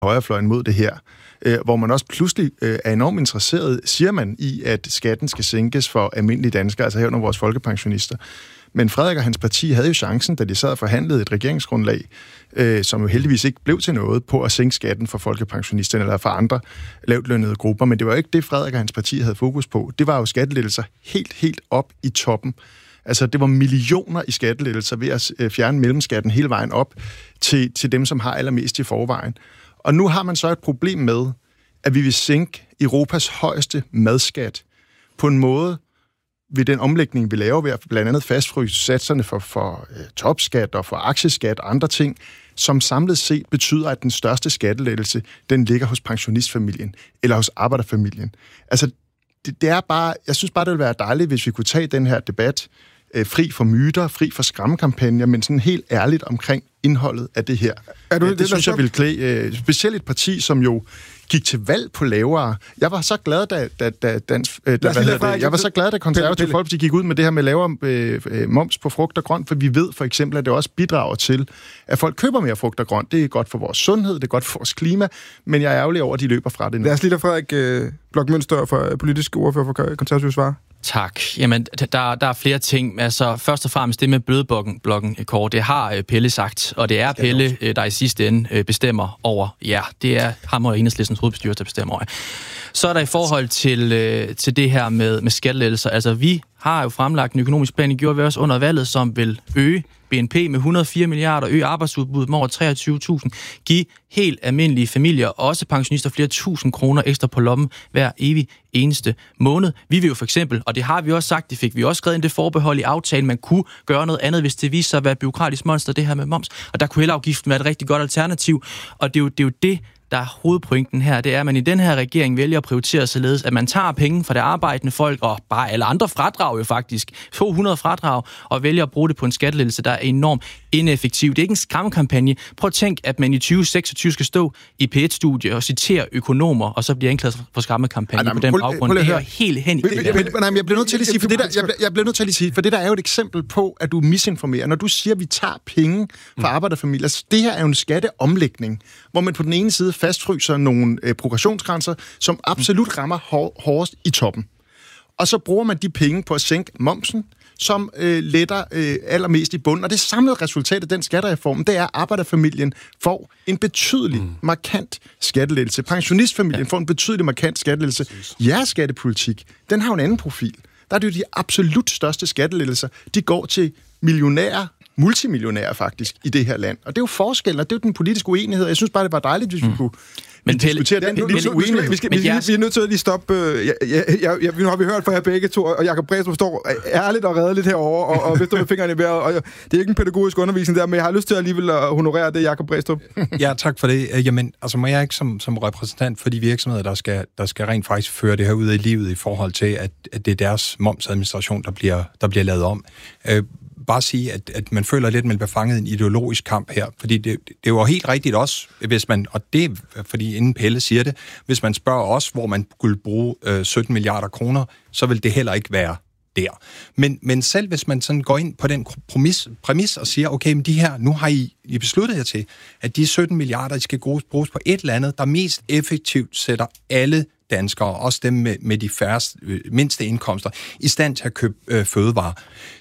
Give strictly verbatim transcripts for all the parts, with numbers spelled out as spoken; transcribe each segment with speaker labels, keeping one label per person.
Speaker 1: højrefløjen mod det her, øh, hvor man også pludselig øh, er enormt interesseret, siger man, i at skatten skal sænkes for almindelige danskere, altså herunder vores folkepensionister. Men Frederik og hans parti havde jo chancen, da de sad og forhandlede et regeringsgrundlag, øh, som jo heldigvis ikke blev til noget, på at sænke skatten for folkepensionisterne eller for andre lavtlønnede grupper. Men det var jo ikke det, Frederik og hans parti havde fokus på. Det var jo skattelettelser helt, helt op i toppen. Altså, det var millioner i skattelettelser ved at fjerne mellemskatten hele vejen op til, til dem, som har allermest i forvejen. Og nu har man så et problem med, at vi vil sænke Europas højeste madskat på en måde, ved den omlægning, vi laver ved at blandt andet fastfryse satserne for, for uh, topskat og for aktieskat og andre ting, som samlet set betyder, at den største skattelettelse, den ligger hos pensionistfamilien eller hos arbejderfamilien. Altså, det, det er bare, jeg synes bare, det ville være dejligt, hvis vi kunne tage den her debat uh, fri for myter, fri for skræmmekampagner, men sådan helt ærligt omkring indholdet af det her. Er du, det, det, det synes jeg vil klæde, uh, specielt et parti, som jo gik til valg på lavere. Jeg var så glad, da, da, da, dansk, da hvad hedder det? Jeg var så glad, da Konservative Folkeparti gik ud med det her med lavere øh, moms på frugt og grønt, for vi ved for eksempel, at det også bidrager til, at folk køber mere frugt og grønt. Det er godt for vores sundhed, det er godt for vores klima, men jeg er ærgerlig over, at de løber fra det nu. Lad os lige da Frederik øh, Bloch-Münster, for politisk ordfører for Konservative svar.
Speaker 2: Tak. Jamen, der, der er flere ting. Altså, først og fremmest det med blødblokken, Kåre, det har Pelle sagt, og det er Pelle, der i sidste ende bestemmer over ja. Det er ham og Enhedslistens hovedbestyrelse, der bestemmer over. Så er der i forhold til, til det her med, med skattelettelser. Altså, vi har jo fremlagt en økonomisk plan, I gjorde vi også under valget, som vil øge B N P med et hundrede og fire milliarder, øge arbejdsudbuddet med over treogtyve tusind, give helt almindelige familier, også pensionister, flere tusind kroner ekstra på lommen hver evig eneste måned. Vi vil jo for eksempel, og det har vi også sagt, det fik vi også skrevet ind det forbehold i aftalen, man kunne gøre noget andet, hvis det viser sig at være et bureaukratisk monster, det her med moms. Og der kunne elafgiften være et rigtig godt alternativ, og det er jo det, er jo det der er hovedpointen her, det er, at man i den her regering vælger at prioritere således, at man tager penge fra det arbejdende folk, og bare alle andre fradrag jo faktisk, to hundrede fradrag, og vælger at bruge det på en skattelettelse, der er enormt ineffektiv. Det er ikke en skræmmekampagne. Prøv at tænk, at man i tyve seksogtyve skal stå i P et-studie og citere økonomer, og så bliver anklaget for skræmmekampagne Ej, på den baggrund. Det er helt hen i det.
Speaker 1: Men jeg bliver nødt til at sige, for det der, jeg, jeg bliver nødt til at sige, for det der er jo et eksempel på, at du misinformerer. Når du siger, at vi tager penge fra arbejderfamilier, så det her er jo en skatteomlægning, hvor man på den ene side fastfryser nogle øh, progressionsgrænser, som absolut rammer hår, hårdest i toppen. Og så bruger man de penge på at sænke momsen, som øh, letter øh, allermest i bunden. Og det samlede resultat af den skattereform, det er, at arbejderfamilien får en betydelig, mm. markant skattelettelse. Pensionistfamilien ja. får en betydelig, markant skattelettelse. Jeres skattepolitik, den har jo en anden profil. Der er det jo de absolut største skattelettelser. De går til millionærer, multimillionærer faktisk, i det her land. Og det er jo forskellen, og det er jo den politiske uenighed. Jeg synes bare, det var dejligt, hvis vi mm. kunne men diskutere den politiske uenighed. Vi, skal, vi, vi, vi er nødt til at lige stoppe. Jeg, jeg, jeg, jeg, nu har vi hørt fra jer begge to, og Jacob Bræstrup står ærligt og redeligt herovre, og, og vifter med fingrene i vejret. Og det er ikke en pædagogisk undervisning der, men jeg har lyst til alligevel at honorere det, Jacob Bræstrup.
Speaker 3: Ja, tak for det. Jamen, altså må jeg ikke som, som repræsentant for de virksomheder, der skal, der skal rent faktisk føre det her ud i livet i forhold til, at, at det er deres momsadministration, der bliver, der bliver lavet om. Øh, bare sige, at, at man føler lidt, at man bliver fanget i en ideologisk kamp her. Fordi det, det er jo helt rigtigt også, hvis man, og det er, fordi inden Pelle siger det, hvis man spørger os, hvor man skulle bruge øh, sytten milliarder kroner, så vil det heller ikke være der. Men, men selv hvis man sådan går ind på den præmis, præmis og siger, okay, men de her, nu har I, I besluttet jer til, at de sytten milliarder, de skal bruges på et eller andet, der mest effektivt sætter alle danskere, også dem med, med de færreste, øh, mindste indkomster, i stand til at købe øh, fødevarer.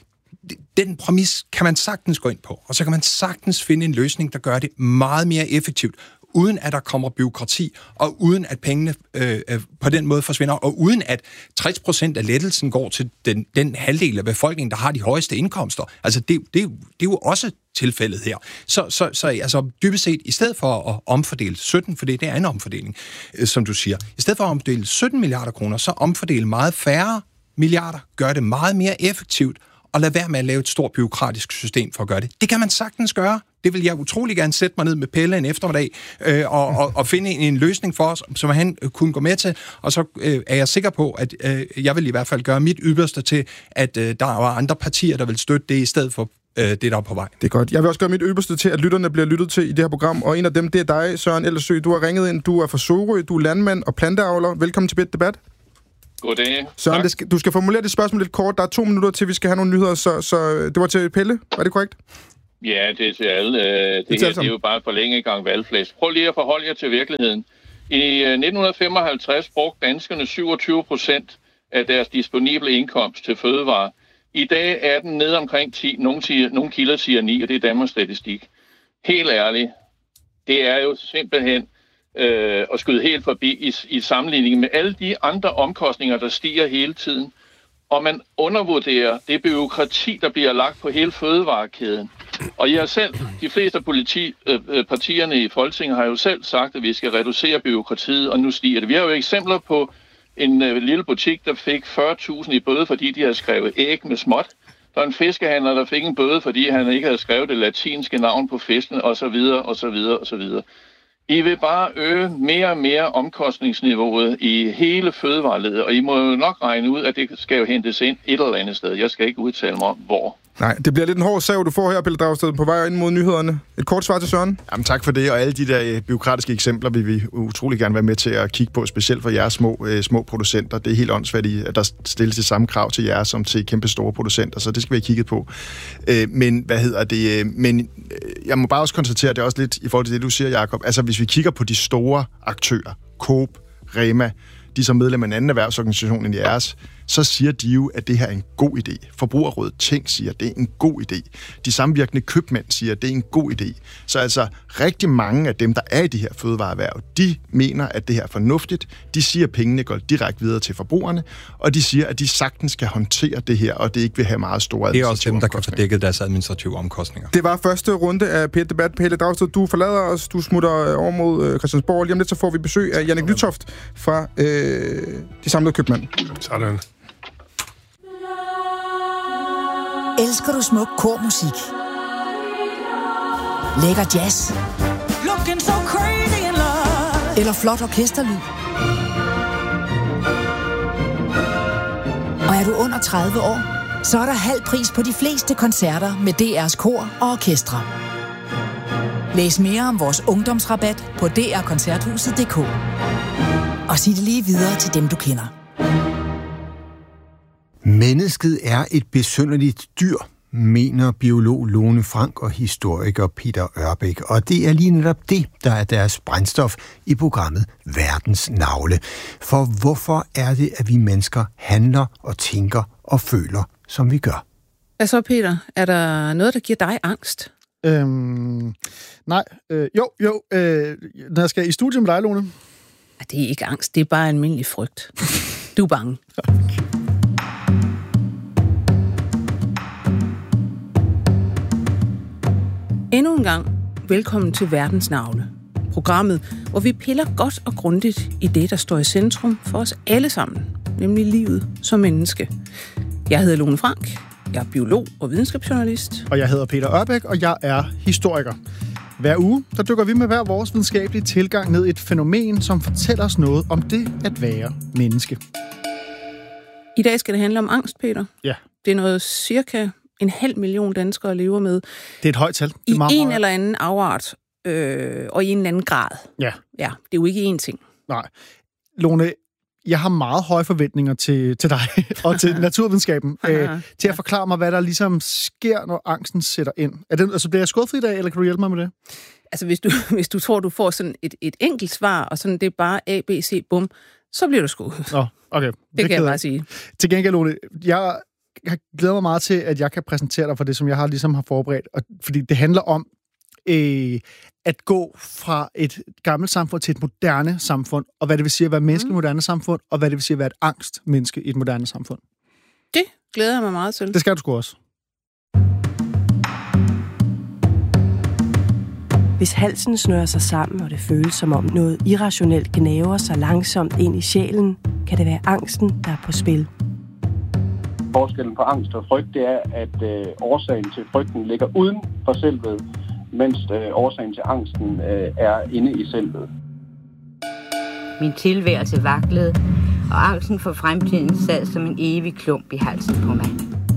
Speaker 3: Den præmis kan man sagtens gå ind på, og så kan man sagtens finde en løsning, der gør det meget mere effektivt, uden at der kommer bureaukrati, og uden at pengene øh, på den måde forsvinder, og uden at tres procent af lettelsen går til den, den halvdel af befolkningen, der har de højeste indkomster. Altså, det, det, det er jo også tilfældet her. Så, så, så altså, dybest set, i stedet for at omfordele sytten, for det er en omfordeling, øh, som du siger, i stedet for at omfordele sytten milliarder kroner, så omfordele meget færre milliarder, gør det meget mere effektivt, og lad være med at lave et stort bureaukratisk system for at gøre det. Det kan man sagtens gøre. Det vil jeg utrolig gerne sætte mig ned med Pelle en eftermiddag øh, og, og, og finde en, en løsning for os, som han øh, kunne gå med til. Og så øh, er jeg sikker på, at øh, jeg vil i hvert fald gøre mit ypperste til, at øh, der var andre partier, der vil støtte det i stedet for øh, det, der er på vej.
Speaker 1: Det er godt. Jeg vil også gøre mit ypperste til, at lytterne bliver lyttet til i det her program. Og en af dem, det er dig, Søren Ellersøe. Du har ringet ind. Du er fra Sorø. Du er landmand og planteavler. Velkommen til Bit Debat.
Speaker 4: Goddag.
Speaker 1: Søren, skal, du skal formulere det spørgsmål lidt kort. Der er to minutter til, vi skal have nogle nyheder, så, så det var til Pelle. Var det korrekt?
Speaker 4: Ja, det er til alle. Det, det her det er jo bare for længe gang valgflæs. Prøv lige at forholde jer til virkeligheden. I nitten femoghalvtreds brugte danskerne syvogtyve procent af deres disponible indkomst til fødevarer. I dag er den nede omkring ti. Nogle, siger, nogle kilder siger ni, og det er Danmarks Statistik. Helt ærligt, det er jo simpelthen øh, at skyde helt forbi i, i sammenligning med alle de andre omkostninger, der stiger hele tiden. Og man undervurderer det bureaukrati, der bliver lagt på hele fødevarekæden. Og jeg selv, de fleste politi, øh, partierne i Folketinget har jo selv sagt, at vi skal reducere bureaukratiet, og nu stiger det. Vi har jo eksempler på en øh, lille butik, der fik fyrre tusind i bøde, fordi de havde skrevet æg med småt. Der er en fiskehandler, der fik en bøde, fordi han ikke havde skrevet det latinske navn på fisken, osv., osv., osv. I vil bare øge mere og mere omkostningsniveauet i hele fødevareledet, og I må jo nok regne ud, at det skal jo hentes ind et eller andet sted. Jeg skal ikke udtale mig om, hvor.
Speaker 5: Nej, det bliver lidt en hård sav, du får her, Pelle Dragsted, på vej ind mod nyhederne. Et kort svar til Søren.
Speaker 1: Jamen tak for det, og alle de der bureaukratiske eksempler vil vi utrolig gerne være med til at kigge på, specielt for jeres små, øh, små producenter. Det er helt åndssvagt, at der stilles det samme krav til jer som til kæmpe store producenter, så det skal vi have kigget på. Øh, men hvad hedder det? Men øh, jeg må bare også konstatere, at det er også lidt i forhold til det, du siger, Jacob. Altså hvis vi kigger på de store aktører, Coop, Rema, de som medlem af en anden erhvervsorganisation end jeres, så siger de jo, at det her er en god idé. Forbrugerrådet Tænk siger, at det er en god idé. De samvirkende købmænd siger, at det er en god idé. Så altså rigtig mange af dem, der er i de her fødevareerhverv, de mener, at det her er fornuftigt. De siger, at pengene går direkte videre til forbrugerne, og de siger, at de sagtens kan håndtere det her, og det ikke vil have meget store administrative
Speaker 3: omkostninger. Det er også dem, der kan få dækket deres administrative omkostninger.
Speaker 5: Det var første runde af P et Debat. Pelle Dragsted, du forlader os, du smutter over mod Christiansborg. Lige om lidt, så får vi besøg af Jannik Lytoft fra øh, De Samlede Købmænd.
Speaker 6: Sådan.
Speaker 7: Elsker du smuk kormusik? Lækker jazz? So crazy in love. Eller flot orkesterlyd? Og er du under tredive år, så er der halv pris på de fleste koncerter med D R's kor og orkestre. Læs mere om vores ungdomsrabat på d r koncerthuset punktum d k. Og sig det lige videre til dem, du kender.
Speaker 8: Mennesket er et besynderligt dyr, mener biolog Lone Frank og historiker Peter Ørbæk. Og det er lige netop det, der er deres brændstof i programmet Verdens Navle. For hvorfor er det, at vi mennesker handler og tænker og føler, som vi gør?
Speaker 9: Altså Peter, er der noget, der giver dig angst?
Speaker 6: Øhm, nej, øh, jo, jo, øh, når jeg skal i studiet med dig, Lone.
Speaker 9: Det er ikke angst, det er bare almindelig frygt. Du er bange. Okay. Endnu en gang, velkommen til Verdens Navle. Programmet, hvor vi piller godt og grundigt i det, der står i centrum for os alle sammen, nemlig livet som menneske. Jeg hedder Lone Frank, jeg er biolog og videnskabsjournalist.
Speaker 6: Og jeg hedder Peter Ørbæk, og jeg er historiker. Hver uge, der dykker vi med hver vores videnskabelige tilgang ned i et fænomen, som fortæller os noget om det at være menneske.
Speaker 9: I dag skal det handle om angst, Peter.
Speaker 6: Ja.
Speaker 9: Det er noget cirka en halv million danskere lever med.
Speaker 6: Det er et højt tal. Det er
Speaker 9: I
Speaker 6: meget
Speaker 9: en
Speaker 6: højere.
Speaker 9: eller anden afart, øh, og i en eller anden grad.
Speaker 6: Ja.
Speaker 9: Ja, det er jo ikke én ting.
Speaker 6: Nej. Lone, jeg har meget høje forventninger til, til dig og til naturvidenskaben, øh, til at forklare mig, hvad der ligesom sker, når angsten sætter ind. Er det, altså, bliver jeg skuffet i dag, eller kan du hjælpe mig med det?
Speaker 9: Altså, hvis du, hvis du tror, du får sådan et, et enkelt svar, og sådan det er bare A, B, C, bum, så bliver du skuffet.
Speaker 6: Nå, okay. Det,
Speaker 9: det kan jeg bare sige.
Speaker 6: Til gengæld, Lone, jeg jeg glæder mig meget til, at jeg kan præsentere dig for det, som jeg har ligesom har forberedt. Og, fordi det handler om øh, at gå fra et gammelt samfund til et moderne samfund, og hvad det vil sige at være menneske mm. i et moderne samfund, og hvad det vil sige at være et angstmenneske i et moderne samfund.
Speaker 9: Det glæder jeg mig meget til.
Speaker 6: Det skal du sgu også.
Speaker 10: Hvis halsen snører sig sammen, og det føles som om noget irrationelt gnaver sig langsomt ind i sjælen, kan det være angsten, der er på spil.
Speaker 11: Forskellen på angst og frygt, det er, at øh, årsagen til frygten ligger uden for selvet, mens øh, årsagen til angsten øh, er inde i selvet.
Speaker 12: Min tilværelse vaklede, og angsten for fremtiden sad som en evig klump i halsen på mig.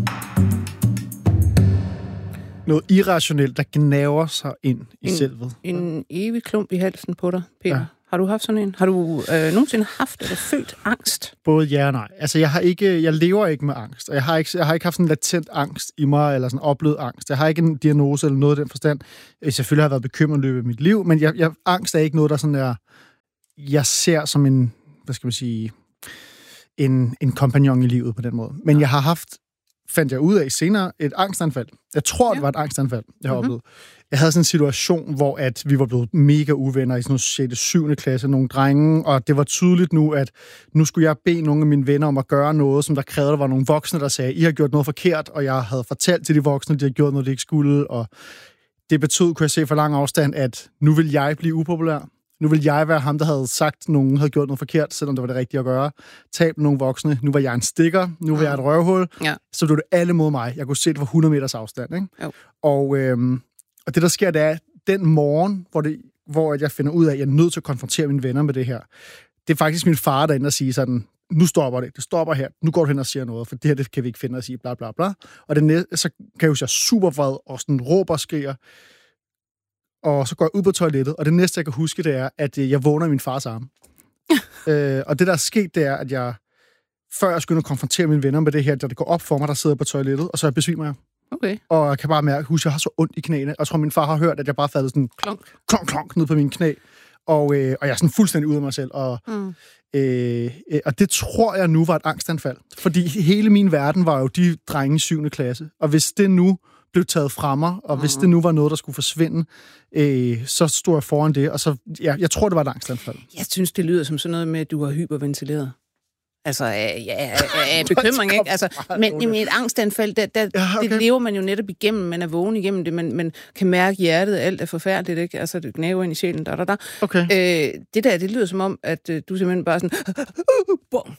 Speaker 6: Noget irrationelt, der gnaver sig ind i
Speaker 9: en,
Speaker 6: selvet.
Speaker 9: En evig klump i halsen på dig, Peter. Ja. Har du haft sådan en? Har du øh, nogensinde haft eller følt angst?
Speaker 6: Både ja og nej. Altså, jeg har ikke, jeg lever ikke med angst, og jeg har ikke, jeg har ikke haft sådan en latent angst i mig, eller sådan oplevet angst. Jeg har ikke en diagnose eller noget af den forstand. Jeg selvfølgelig har jeg været bekymret i løbet af mit liv, men jeg, jeg, angst er ikke noget, der sådan er, jeg ser som en, hvad skal man sige, en, en kompagnon i livet på den måde. Men ja. jeg har haft, fandt jeg ud af senere, et angstanfald. Jeg tror, ja. det var et angstanfald, jeg har mm-hmm. oplevet. Jeg havde sådan en situation, hvor at vi var blevet mega uvenner i sådan noget sjette syvende klasse, nogle drenge, og det var tydeligt nu, at nu skulle jeg bede nogle af mine venner om at gøre noget, som der krævede, der var nogle voksne, der sagde, I har gjort noget forkert, og jeg havde fortalt til de voksne, at de har gjort noget, de ikke skulle, og det betød, kunne jeg se for lang afstand, at nu vil jeg blive upopulær. Nu vil jeg være ham, der havde sagt, at nogen havde gjort noget forkert, selvom det var det rigtige at gøre. Tab nogle voksne. Nu var jeg en stikker. Nu var jeg et røvhul. Ja. Så blev det alle mod mig. Jeg kunne se, det var hundrede meters afstand. Ikke? Jo. Og, øhm, og det, der sker, det er, den morgen, hvor, det, hvor jeg finder ud af, at jeg er nødt til at konfrontere mine venner med det her. Det er faktisk min far, der er inde og siger sådan, nu stopper det. Det stopper her. Nu går du hen og siger noget, for det her, det kan vi ikke finde og sige, bla bla bla. Og det næste, så kan jeg jo sige super vred og sådan råber og skriger. Og så går jeg ud på toilettet, og det næste, jeg kan huske, det er, at jeg vågner i min fars arme. øh, og det, der er sket, det er, at jeg, før jeg skulle konfrontere mine venner med det her, da det går op for mig, der sidder på toilettet, og så besvimer jeg.
Speaker 9: Okay.
Speaker 6: Og jeg kan bare mærke, at jeg har så ondt i knæene. Og jeg tror, min far har hørt, at jeg bare faldet sådan klonk, klonk, klonk ned på mine knæ. Og, øh, og jeg er sådan fuldstændig ude af mig selv. Og, mm. øh, øh, og det tror jeg nu var et angstanfald. Fordi hele min verden var jo de drenge i syvende klasse. Og hvis det nu blev taget fra mig, og hvis det nu var noget, der skulle forsvinde, øh, så stod jeg foran det, og så, ja, jeg tror, det var et angstanfald.
Speaker 9: Jeg synes, det lyder som sådan noget med, at du har hyperventileret. Altså, ja, ja, ja, bekymring, ikke? Altså, men i et angstanfald, der, der, ja, okay. det lever man jo netop igennem, man er vågen igennem det, man, man kan mærke hjertet, alt er forfærdeligt, ikke? Altså, det knæver ind i sjælen, der, der, der.
Speaker 6: Okay.
Speaker 9: Øh, det der, det lyder som om, at øh, du simpelthen bare sådan, bum.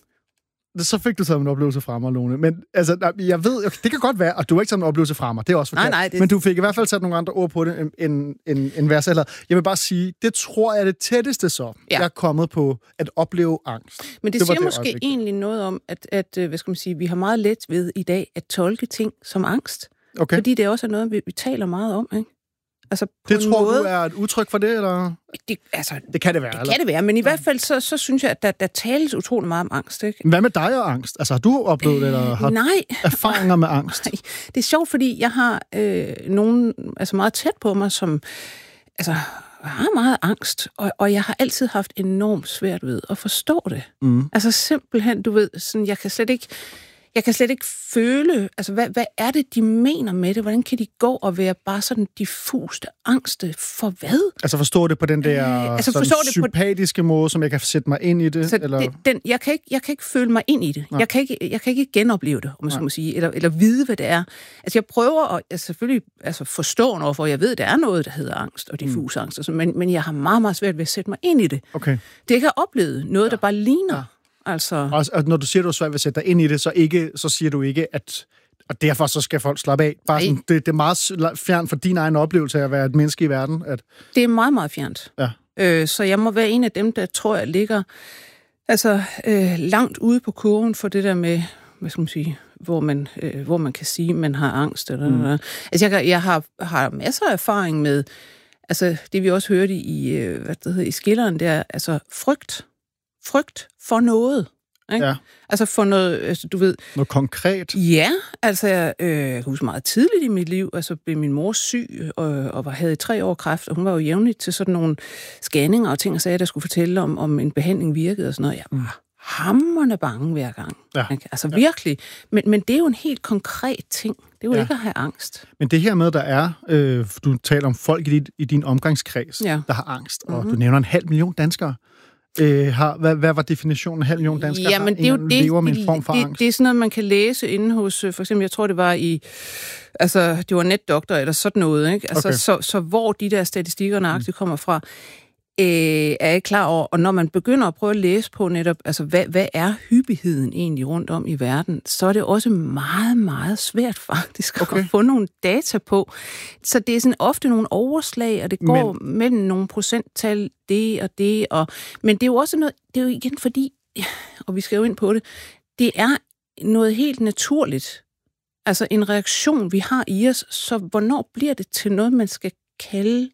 Speaker 6: Så fik du taget en oplevelse fra mig, Lone. Men altså, jeg ved, det kan godt være, at du ikke taget en oplevelse fra mig. Det er også forkert.
Speaker 9: Nej, nej, det...
Speaker 6: Men du fik i hvert fald sat nogle andre ord på det, end, end, end, end hvad jeg Jeg vil bare sige, det tror jeg er det tætteste så, ja. jeg er kommet på at opleve angst.
Speaker 9: Men det, det siger det måske øjeblik. egentlig noget om, at, at, hvad skal man sige, vi har meget let ved i dag at tolke ting som angst.
Speaker 6: Okay.
Speaker 9: Fordi det er også noget, vi, vi taler meget om, ikke? Altså,
Speaker 6: det tror måde, du er et udtryk for det, eller?
Speaker 9: Det, altså,
Speaker 6: det kan det være,
Speaker 9: det
Speaker 6: eller?
Speaker 9: kan det være, men i hvert fald så, så synes jeg, at der, der tales utrolig meget om angst, ikke?
Speaker 6: Hvad med dig og angst? Altså, har du oplevet det, eller har
Speaker 9: nej.
Speaker 6: erfaringer med angst?
Speaker 9: Nej. Det er sjovt, fordi jeg har øh, nogen altså meget tæt på mig, som altså, har meget angst, og, og jeg har altid haft enormt svært ved at forstå det. Mm. Altså simpelthen, du ved, sådan, jeg kan slet ikke... Jeg kan slet ikke føle, altså hvad, hvad er det, de mener med det? Hvordan kan de gå og være bare sådan diffust angste for hvad?
Speaker 6: Altså forstå det på den der øh, altså sådan det sympatiske på... måde, som jeg kan sætte mig ind i det?
Speaker 9: Så
Speaker 6: eller?
Speaker 9: det den, jeg, kan ikke, jeg kan ikke føle mig ind i det. Jeg kan, ikke, jeg kan ikke genopleve det, om man skal sige, eller, eller vide, hvad det er. Altså jeg prøver at jeg selvfølgelig altså, forstå noget, for jeg ved, at der er noget, der hedder angst og diffus mm. angst, altså, men, men jeg har meget, meget svært ved at sætte mig ind i det.
Speaker 6: Okay.
Speaker 9: Det ikke har oplevet noget, ja. der bare ligner. Ja. Altså...
Speaker 6: Og, og når du siger, at du er svært ved at sætte dig ind i det, så, ikke, så siger du ikke, at og derfor så skal folk slappe af. Bare sådan, det, det er meget fjern for din egen oplevelse af at være et menneske i verden. At...
Speaker 9: Det er meget, meget fjernt.
Speaker 6: Ja.
Speaker 9: Øh, så jeg må være en af dem, der tror, jeg ligger altså, øh, langt ude på kurven for det der med, hvad skal man sige, hvor man, øh, hvor man kan sige, at man har angst. Eller mm. noget. Altså, jeg, jeg har, har masser af erfaring med, altså det vi også hørte i, øh, hvad det hedder, i skilleren, det er altså frygt. Frygt for noget. Ikke?
Speaker 6: Ja.
Speaker 9: Altså for noget, altså, du ved...
Speaker 6: Noget konkret?
Speaker 9: Ja, altså jeg øh, husker meget tidligt i mit liv, altså blev min mor syg, og, og havde i tre år kræft, og hun var jo jævnligt til sådan nogle scanninger og ting, og sagde, at jeg skulle fortælle om, om en behandling virkede og sådan noget. Jeg var hamrende bange hver gang. Ja. Ikke? Altså ja. virkelig. Men, men det er jo en helt konkret ting. Det er jo ja. ikke at have angst.
Speaker 6: Men det her med, der er, øh, du taler om folk i din, i din omgangskreds, ja. der har angst, og mm-hmm. du nævner en halv million danskere. Øh, har, hvad, hvad var definitionen af halv million danskere?
Speaker 9: Ja, men det er jo det,
Speaker 6: lever med en form for
Speaker 9: det,
Speaker 6: angst?
Speaker 9: Det er sådan noget, man kan læse inde hos, for eksempel, jeg tror, det var i, altså, det var netdoktor eller sådan noget, ikke? Altså, okay. så, så hvor de der statistikker nøjagtigt kommer fra, øh, er jeg klar over. Og når man begynder at prøve at læse på netop, altså, hvad, hvad er hyppigheden egentlig rundt om i verden, så er det også meget, meget svært faktisk okay. at få nogle data på. Så det er sådan ofte nogle overslag, og det går men... mellem nogle procenttal, det og det, og men det er jo også noget, det er jo igen fordi, og vi skal jo ind på det, det er noget helt naturligt. Altså en reaktion, vi har i os, så hvornår bliver det til noget, man skal kalde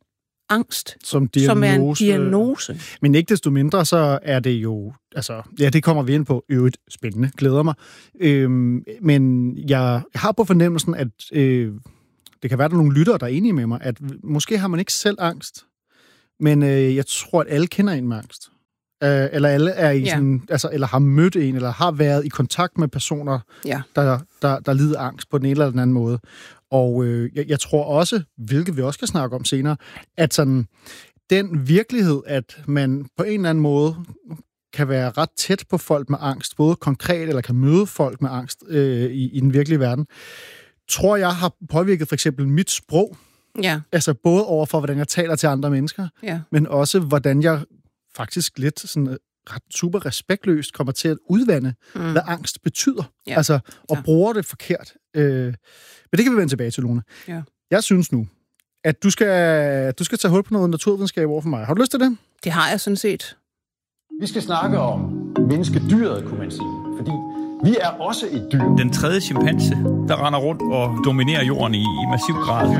Speaker 9: angst,
Speaker 6: som, diagnose,
Speaker 9: som er en diagnose.
Speaker 6: Men ikke desto mindre, så er det jo... Altså, ja, det kommer vi ind på. Øvrigt spændende. Glæder mig. Øhm, men jeg har på fornemmelsen, at øh, det kan være, der er nogle lyttere, der er enige med mig, at måske har man ikke selv angst, men øh, jeg tror, at alle kender en med angst. Øh, eller alle er i ja. sådan... Altså, eller har mødt en, eller har været i kontakt med personer,
Speaker 9: ja.
Speaker 6: der, der, der lider angst på den ene eller den anden måde. Og øh, jeg, jeg tror også, hvilket vi også skal snakke om senere, at sådan den virkelighed, at man på en eller anden måde kan være ret tæt på folk med angst, både konkret eller kan møde folk med angst øh, i, i den virkelige verden, tror jeg har påvirket for eksempel mit sprog.
Speaker 9: Ja.
Speaker 6: Altså både over for, hvordan jeg taler til andre mennesker,
Speaker 9: ja.
Speaker 6: men også hvordan jeg faktisk lidt sådan ret super respektløst kommer til at udvande, mm. hvad angst betyder.
Speaker 9: Ja.
Speaker 6: Altså, og
Speaker 9: ja.
Speaker 6: bruger det forkert. Øh, men det kan vi vende tilbage til, Lone.
Speaker 9: Ja.
Speaker 6: Jeg synes nu, at du skal, du skal tage hul på noget naturvidenskab over for mig. Har du lyst til det?
Speaker 9: Det har jeg sådan set.
Speaker 13: Vi skal snakke om menneskedyret, kunne man sige. Fordi vi er også et dyr.
Speaker 14: Den tredje chimpanse, der render rundt og dominerer jorden i, i massiv grad.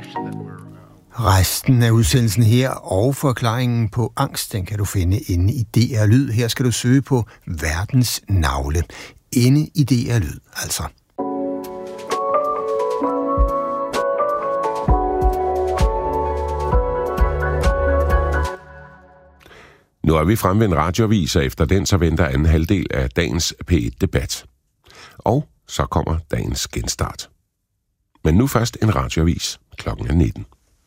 Speaker 8: Resten af udsendelsen her og forklaringen på angst, den kan du finde inde i D R Lyd. Her skal du søge på verdens navle. Inde i D R Lyd, altså.
Speaker 15: Nu er vi fremme ved en radioavis, og efter den så venter anden halvdel af dagens P et-debat. Og så kommer dagens genstart. Men nu først en radioavis. Klokken er nitten.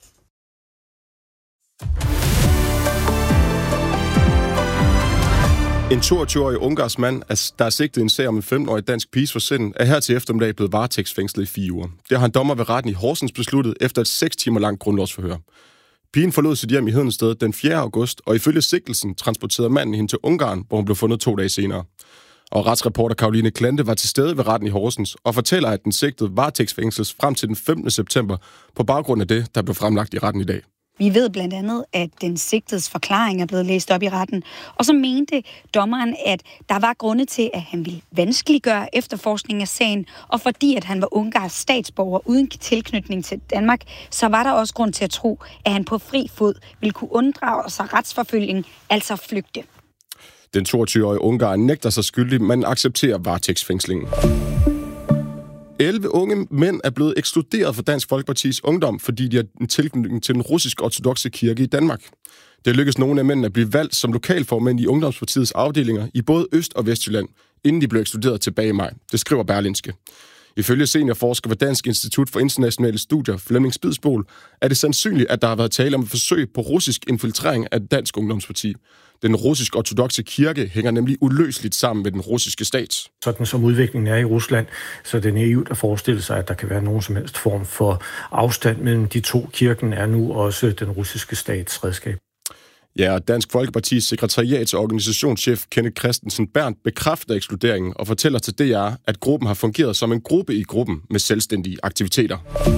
Speaker 16: En toogtyve-årig ungarsk mand, der er sigtet i en sag om en femten-årig dansk piges forsvinden, er her til eftermiddag blevet varetægtsfængslet i fire uger. Det har en dommer ved retten i Horsens besluttet efter et seks timer langt grundlovsforhør. Pigen forlod sit hjem i Hedensted den fjerde august, og ifølge sigtelsen transporterede manden hende til Ungarn, hvor hun blev fundet to dage senere. Og retsreporter Karoline Klante var til stede ved retten i Horsens og fortæller, at den sigtede varetægtsfængsles frem til den femtende september på baggrund af det, der blev fremlagt i retten i dag.
Speaker 17: Vi ved blandt andet, at den sigtedes forklaring er blevet læst op i retten. Og så mente dommeren, at der var grunde til, at han ville vanskeliggøre efterforskningen af sagen. Og fordi at han var ungarsk statsborger uden tilknytning til Danmark, så var der også grund til at tro, at han på fri fod ville kunne unddrage sig retsforfølgning, altså flygte.
Speaker 16: Den toogtyve-årige ungar nægter sig skyldig, men accepterer varetægtsfængslingen. elleve unge mænd er blevet ekskluderet fra Dansk Folkepartis Ungdom, fordi de har en tilknytning til den russisk-ortodokse kirke i Danmark. Det lykkedes nogle af mændene at blive valgt som lokalformænd i Ungdomspartiets afdelinger i både Øst- og Vestjylland, inden de blev ekskluderet tilbage i maj. Det skriver Berlingske. Ifølge seniorforsker ved Dansk Institut for Internationale Studier, Flemming Spidsbol, er det sandsynligt, at der har været tale om et forsøg på russisk infiltrering af Dansk Ungdomsparti. Den russisk-ortodokse kirke hænger nemlig uløseligt sammen med den russiske stat.
Speaker 18: Sådan som udviklingen er i Rusland, så er det naivt at forestille sig, at der kan være nogen som helst form for afstand mellem de to. Kirken er nu også den russiske stats redskab.
Speaker 16: Ja, og Dansk Folkepartis sekretariats- og organisationschef Kenneth Christensen Berndt bekræfter ekskluderingen og fortæller til D R, at gruppen har fungeret som en gruppe i gruppen med selvstændige aktiviteter.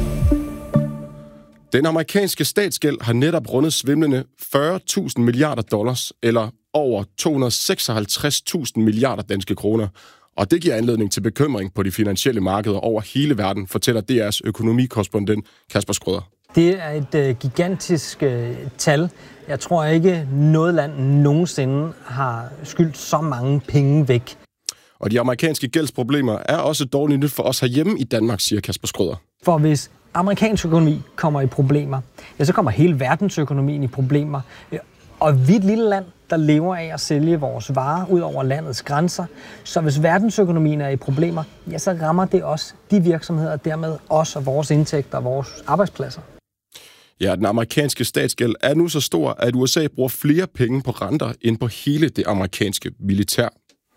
Speaker 16: Den amerikanske statsgæld har netop rundet svimlende fyrre tusind milliarder dollars, eller over to hundrede og seksoghalvtreds tusind milliarder danske kroner. Og det giver anledning til bekymring på de finansielle markeder over hele verden, fortæller D R's økonomikorrespondent Kasper Skrøder.
Speaker 19: Det er et øh, gigantisk øh, tal. Jeg tror ikke, noget land nogensinde har skyldt så mange penge væk.
Speaker 16: Og de amerikanske gældsproblemer er også dårligt nyt for os herhjemme i Danmark, siger Kasper Skrøder.
Speaker 19: For hvis amerikansk økonomi kommer i problemer, ja, så kommer hele verdensøkonomien i problemer. Og vi er et lille land, der lever af at sælge vores varer ud over landets grænser. Så hvis verdensøkonomien er i problemer, ja, så rammer det også de virksomheder, dermed også vores indtægter og vores arbejdspladser.
Speaker 16: Ja, den amerikanske statsgæld er nu så stor, at U S A bruger flere penge på renter end på hele det amerikanske militær.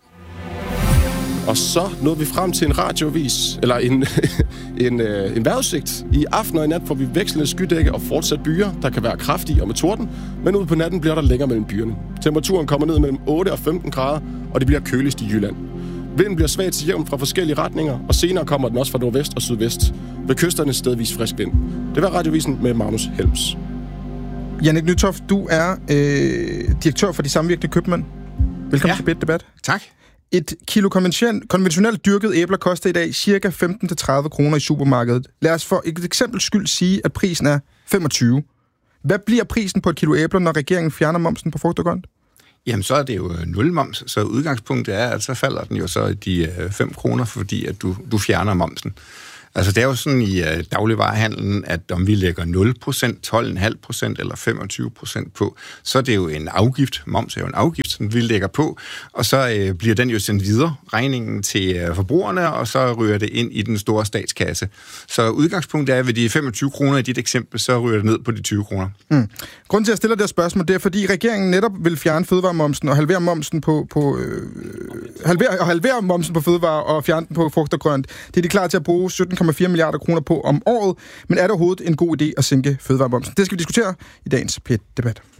Speaker 16: Og så nåede vi frem til en radioavis, eller en, en, øh, en vejrudsigt. I aften og i nat får vi vekslende skydække og fortsat byer, der kan være kraftige og med torden, men ude på natten bliver der længere mellem byerne. Temperaturen kommer ned mellem otte og femten grader, og det bliver køligst i Jylland. Vinden bliver svag til jævn fra forskellige retninger, og senere kommer den også fra nordvest og sydvest. Ved kysterne stedvis frisk vind. Det var radiovisen med Magnus Helms.
Speaker 5: Jannik Nytoft, du er øh, direktør for De Samvirkende Købmænd. Velkommen ja. til P et-debat.
Speaker 20: Tak.
Speaker 5: Et kilo konvention, konventionelt dyrket æbler koster i dag ca. femten til tredive kroner i supermarkedet. Lad os for et eksempel skyld sige, at prisen er femogtyve. Hvad bliver prisen på et kilo æbler, når regeringen fjerner momsen på frugt og grønt?
Speaker 20: Jamen, så er det jo nul moms, så udgangspunktet er, at så falder den jo så de fem kroner, fordi at du, du fjerner momsen. Altså, det er jo sådan i uh, dagligvarehandlen, at om vi lægger nul procent, tolv komma fem procent eller femogtyve procent på, så er det jo en afgift. Moms er jo en afgift, som vi lægger på, og så uh, bliver den jo sendt videre, regningen til uh, forbrugerne, og så ryger det ind i den store statskasse. Så udgangspunktet er, at ved de femogtyve kroner i dit eksempel, så ryger det ned på de tyve kroner.
Speaker 5: Mm. Grunden til, at jeg stiller det her spørgsmål, det er, fordi regeringen netop vil fjerne fødevaremomsen og halvere momsen på, på øh, halvere, og halvere momsen på fødevarer og fjerne den på frugt og grønt. Det er de klar til at bruge sytten komma fire milliarder kroner på om året, men er det overhovedet en god idé at sænke fødevaremomsen? Det skal vi diskutere i dagens P et Debat.